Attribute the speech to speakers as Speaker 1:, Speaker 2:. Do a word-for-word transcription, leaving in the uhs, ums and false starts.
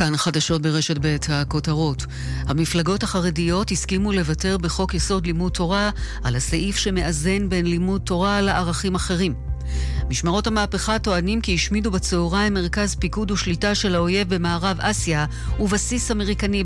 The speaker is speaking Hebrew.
Speaker 1: כאן חדשות ברשת ב' הכותרות. המפלגות החרדיות הסכימו לוותר בחוק יסוד לימוד תורה על הסעיף שמאזן בין לימוד תורה לערכים אחרים. משמרות המהפכה טוענים כי השמידו בצהריים מרכז פיקוד ושליטה של האויב במערב אסיה ובסיס אמריקני